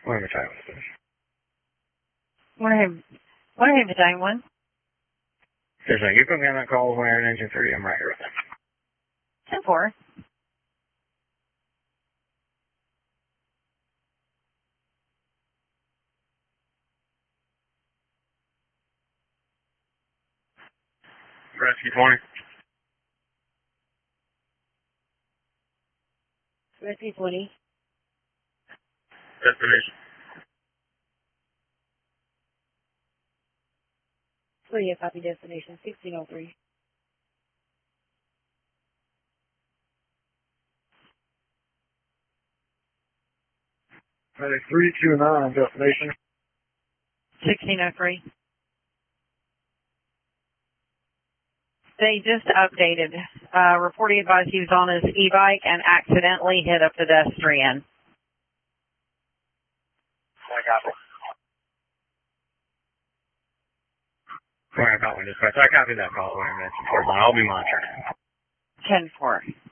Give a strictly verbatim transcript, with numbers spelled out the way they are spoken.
Whatever time is this? Whatever, whatever time one. There's like, you put me on that call with Iron Engine three, I'm right here with them. ten four. Rescue twenty. Rescue twenty. Destination. So yeah, copy destination sixteen oh three. Medic three two nine, destination. sixteen oh three. They just updated. Uh, reporting advised he was on his e-bike and accidentally hit a pedestrian. I copy. Sorry about one dispatch. I copied that call. I'll be monitoring. ten four.